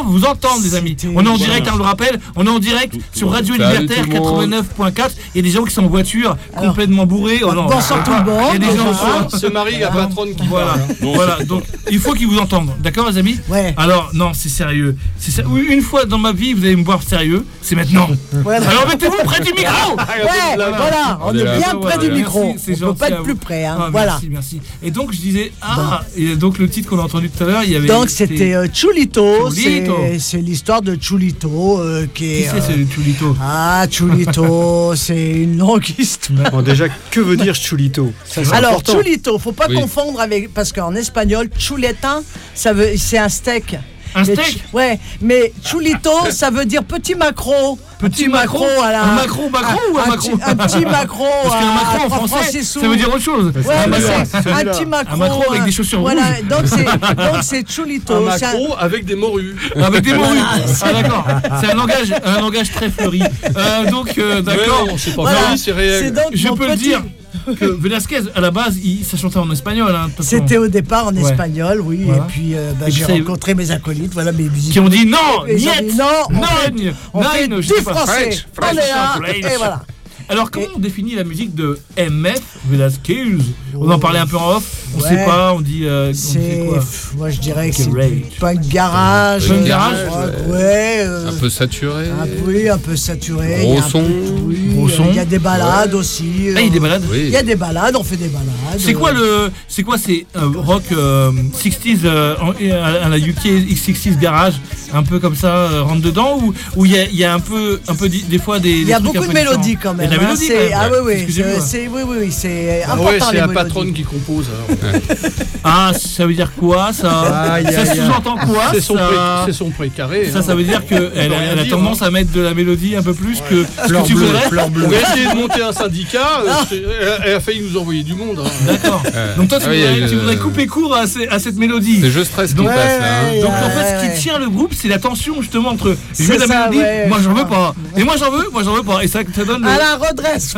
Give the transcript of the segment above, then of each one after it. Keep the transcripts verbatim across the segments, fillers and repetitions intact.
vous entendre, les amis. On est en direct, on le rappelle, on est en direct sur Radio Libertaire quatre-vingt-neuf point quatre. Il y a des gens qui sont en voiture, alors, complètement bourrés. Oh non, bonsoir tout le monde. Il y a des gens qui se marient, la patronne qui voilà. Donc, voilà, donc il faut qu'ils vous entendent. D'accord, les amis? Ouais. Alors, non, c'est sérieux. C'est ser... Une fois dans ma vie, vous allez me voir sérieux, c'est maintenant. Ouais, alors mettez-vous près du micro. Ouais, voilà, on, on est, est bien près du micro. Merci, on ne peut pas être plus près. Hein. Ah, voilà. Merci, merci. Et donc, je disais, ah, et donc le titre qu'on a entendu tout à l'heure, il y avait. Donc, c'était euh, Chulito. Chulito. C'est, c'est l'histoire de Chulito euh, qui est. Qui c'est, euh... c'est Chulito? Ah, Chulito, c'est une longue histoire. Bon, déjà, que veut dire Chulito? Ça, alors, important. Chulito, faut pas oui. confondre avec. Parce qu'en espagnol, chuleta, ça veut, c'est un steak. Un steak ch- Ouais, mais chulito, ça veut dire petit macro. Petit, petit macro, à un macro macro un, ou un, un macro petit, un petit macro. Parce qu'un macro en français, ça veut dire autre chose. Ouais, un, mais c'est un petit macro. Un macro avec des chaussures voilà, rouges. Donc c'est, donc c'est chulito. Un macro un... avec des morues. Avec des morues. Ah d'accord. C'est un langage, un langage très fleuri. Euh, donc euh, d'accord. Ouais, non, c'est pas voilà. fleuri, c'est réel. C'est donc je peux petit... le dire. Que Velasquez, à la base, il, ça chantait en espagnol. Hein, C'était au départ en espagnol, ouais. oui. Voilà. Et puis, euh, bah, et j'ai puis rencontré mes acolytes, voilà mes musiciens. Qui ont dit non, niet, non, non, on fait du français. On est là, et voilà. Alors, comment et... on définit la musique de M F Velasquez? On en parlait un peu en off. On ouais. sait pas, on dit. Euh, c'est. On dit quoi? Moi, je dirais que c'est punk garage. Punk garage. Ouais. ouais euh, un peu saturé. Un peu, oui, un peu saturé. Gros son. Oui, gros son. Il y a des balades ouais. aussi. Ah, il y a des balades. Il oui. y a des balades. On fait des balades. C'est quoi le C'est quoi c'est euh, rock euh, soixante euh, à la U K X soixante garage, un peu comme ça, euh, rentre dedans ou où il y a il y a un peu un peu des fois des. Il y a beaucoup de mélodies quand même. Hein, c'est, ah oui oui, c'est, c'est oui oui, oui c'est ah important. Ouais, c'est la patronne qui compose. Alors. Ah, ça veut dire quoi ça? Ah, ça sous-entend quoi? C'est son, ça... pré, c'est son précaré. Ça, ça veut dire qu'elle elle, elle a dire, tendance hein. à mettre de la mélodie un peu plus ouais. que ce que tu bleu, voudrais. On va essayer de monter un syndicat. elle, elle a failli nous envoyer du monde. Hein. D'accord. Euh, Donc toi, tu, ah, voudrais, tu voudrais couper court à, ces, à cette mélodie. C'est Je stresse qui ouais, passe là. Hein. Donc en fait, ce qui tient le groupe, c'est la tension justement entre je veux la mélodie, ouais, moi j'en veux pas. Et moi j'en veux, moi j'en veux pas. Et ça, ça donne. À la redresse.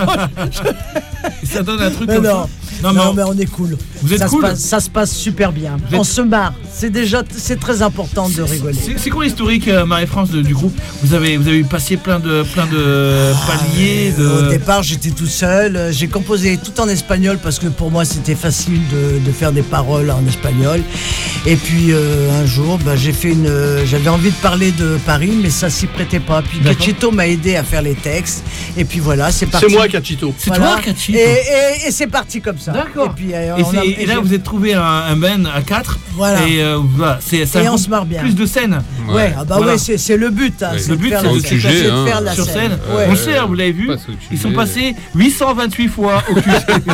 Ça donne un truc mais comme non. ça. Non, non, mais on est cool. Vous êtes ça cool. Se passe, ça se passe super bien. Êtes... On se marre. C'est déjà, c'est très important de rigoler. C'est, c'est quoi l'historique, euh, Marie-France, de, du groupe? Vous avez, vous avez passé plein de, plein de ah, paliers. De... Au départ, j'étais tout seul. J'ai composé tout en espagnol parce que pour moi, c'était facile de, de faire des paroles en espagnol. Et puis euh, un jour, bah, j'ai fait une. Euh, j'avais envie de parler de Paris, mais ça s'y prêtait pas. Puis Cachito m'a aidé à faire les textes. Et puis voilà, c'est parti. C'est moi, Cachito. C'est voilà. toi, Cachito. Et, et, et c'est parti comme ça. D'accord. Et, puis, euh, et, a, et là, vous êtes trouvé un, un band à quatre. Voilà. Et euh, voilà, c'est ça. Et on se marre bien. Plus de scènes. Ouais. ouais ah bah voilà. ouais, c'est, c'est le but. Hein, ouais. c'est le but, de c'est de, Q G, c'est hein. de faire la sur scène. scène. Ouais. On le sait, vous l'avez vu. Ils sont passés huit cent vingt-huit fois au Q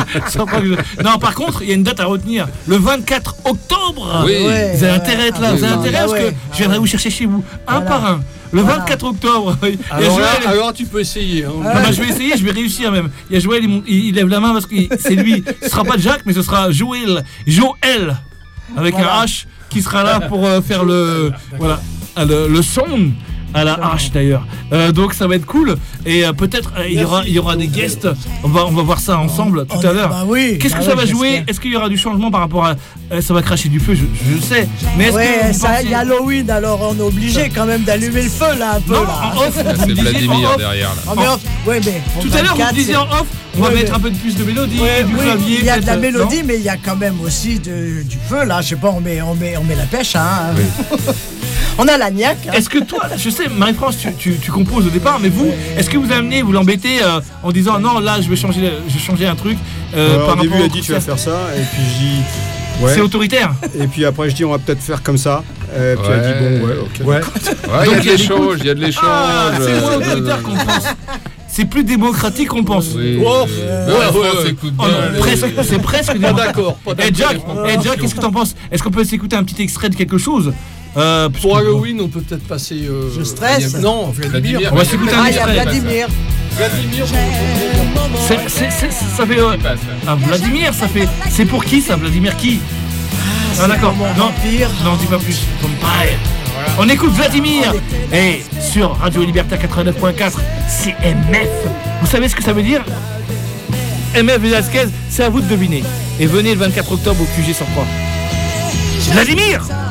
G. Non, par contre, il y a une date à retenir. Le vingt-quatre octobre. Oui. Ouais, vous avez intérêt à être là. Ah, vous avez intérêt parce que je viendrai vous chercher chez vous, un par un. Le vingt-quatre octobre. Alors, là, alors tu peux essayer. Hein. Ah, bah, je vais essayer, je vais réussir même. Il y a Joël, il, il, il lève la main parce que c'est lui. Ce sera pas Jacques, mais ce sera Joël. Joël avec voilà. un H qui sera là pour euh, faire le voilà le, le son. À la hache d'ailleurs. Euh, donc ça va être cool. Et euh, peut-être euh, il y aura il y aura des guests. On va on va voir ça ensemble tout à l'heure. Bah oui, Qu'est-ce bah que ça oui, va jouer? j'espère. Est-ce qu'il y aura du changement par rapport à euh, ça va cracher du feu? Je, je le sais. Mais est-ce ouais, que ça, pensez... il y a Halloween, alors on est obligé quand même d'allumer le feu là un peu. Non, là. en off. C'est Vladimir derrière là. En mais off. Ouais, mais tout à l'heure vous disiez en off. On va ouais, mettre mais... un peu de plus de mélodie, ouais, du oui, clavier. Il y a de la non mélodie, mais il y a quand même aussi de, du feu là. Je sais pas, on met on met on met la pêche hein. Oui. On a la niaque. Hein. Est-ce que toi, je sais, Marie-France, tu, tu, tu composes au départ, mais vous, ouais. est-ce que vous amenez, vous l'embêtez euh, en disant non, là, je vais changer, je vais changer un truc euh, Alors, par au début, elle dit tu vas faire ça, et puis je dis. Ouais. C'est autoritaire. Et puis après, je dis on va peut-être faire comme ça. Et puis ouais. elle dit bon, ouais, ok. Ouais. Ouais, il y a de l'échange, il y a de l'échange. Ah, c'est moins autoritaire qu'on pense. C'est plus démocratique qu'on pense. Oui. Oh, euh, ouais, ouais, ouais, ouais. Oh non, presque, c'est presque pas d'accord. Et hey Jack, hey Jack, qu'est-ce que t'en penses? Est-ce qu'on peut s'écouter un petit extrait de quelque chose? Euh, Pour Halloween, on peut peut-être passer. Euh, Je stresse. Non, Vladimir. On va s'écouter un extrait. Ah, il y a Vladimir. Vladimir. C'est, c'est, c'est, ça fait. Euh, ah, Vladimir, ça fait. C'est pour qui ça, Vladimir qui? Ah, ah d'accord. Non, pire. Non, dis pas plus. Vampire. Voilà. On écoute Vladimir. Et sur Radio Libertaire quatre-vingt-neuf point quatre, c'est M F. Vous savez ce que ça veut dire? M F Velasquez, c'est à vous de deviner. Et venez le vingt-quatre octobre au Q G cent trois. Vladimir.